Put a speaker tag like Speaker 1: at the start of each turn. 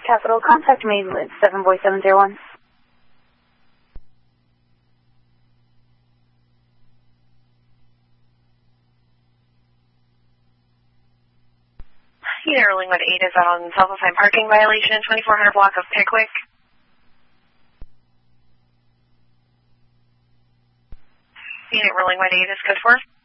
Speaker 1: Capital. Contact me with 74701.
Speaker 2: Unit Rolling 18 is on self-assigned parking violation, 2400 block of Pickwick. Unit Rolling 18 is code 4.